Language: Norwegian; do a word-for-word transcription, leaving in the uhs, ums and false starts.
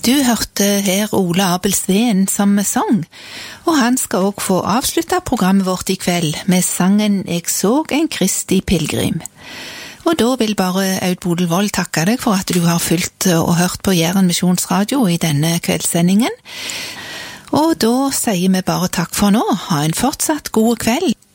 Du hørte her Ole Abel Sveen som sang, og han skal også få avslutte programmet vårt i kveld med sangen «Jeg så en Kristi pilgrim». Og da vil bare Aud Bodil Wold takke deg for at du har fulgt og hørt på Jæren Misjonsradio i denne kveldssendingen. Og da sier vi bare takk for nå. Ha en fortsatt god kveld.